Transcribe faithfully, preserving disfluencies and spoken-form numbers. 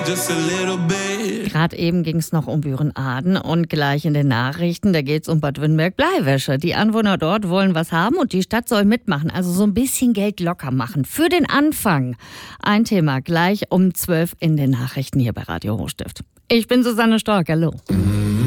just a little bit. Gerade eben ging es noch um Büren-Aden und gleich in den Nachrichten, da geht es um Bad Wünnberg-Bleiwäsche. Die Anwohner dort wollen was haben und die Stadt soll mitmachen, also so ein bisschen Geld locker machen. Für den Anfang. Ein Thema gleich um zwölf in den Nachrichten hier bei Radio Hochstift. Ich bin Susanne Stork, hallo.